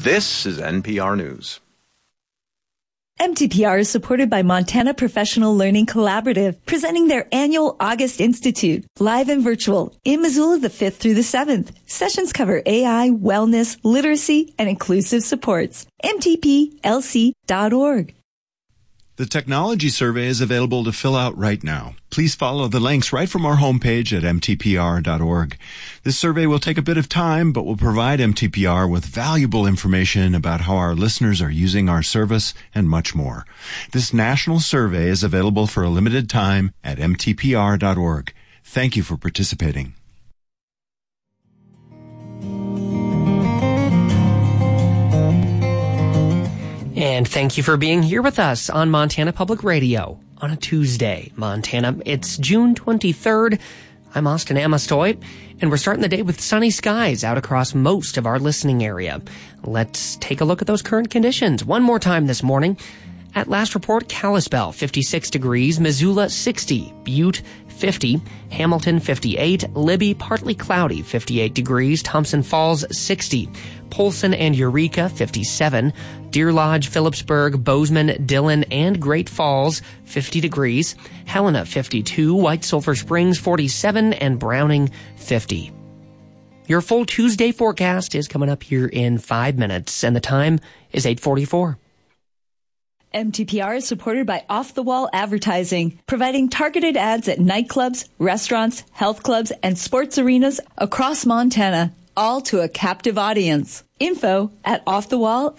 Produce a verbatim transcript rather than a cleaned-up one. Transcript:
This is N P R News. M T P R is supported by Montana Professional Learning Collaborative, presenting their annual August Institute, live and virtual, in Missoula the fifth through the seventh. Sessions cover A I, wellness, literacy, and inclusive supports. M T P L C dot org. The technology survey is available to fill out right now. Please follow the links right from our homepage at M T P R dot org. This survey will take a bit of time, but will provide M T P R with valuable information about how our listeners are using our service and much more. This national survey is available for a limited time at M T P R dot org. Thank you for participating. And thank you for being here with us on Montana Public Radio on a Tuesday. Montana, it's June twenty-third. I'm Austin Amastoy, and we're starting the day with sunny skies out across most of our listening area. Let's take a look at those current conditions one more time this morning. At last report, Kalispell, fifty-six degrees, Missoula, sixty, Butte, fifty, Hamilton, fifty-eight, Libby, partly cloudy, fifty-eight degrees, Thompson Falls, sixty, Polson and Eureka, fifty-seven, Deer Lodge, Phillipsburg, Bozeman, Dillon, and Great Falls, fifty degrees, Helena, fifty-two, White Sulphur Springs, forty-seven, and Browning, fifty. Your full Tuesday forecast is coming up here in five minutes, and the time is eight forty-four. M T P R is supported by Off the Wall Advertising, providing targeted ads at nightclubs, restaurants, health clubs, and sports arenas across Montana, all to a captive audience. Info at Off the Wall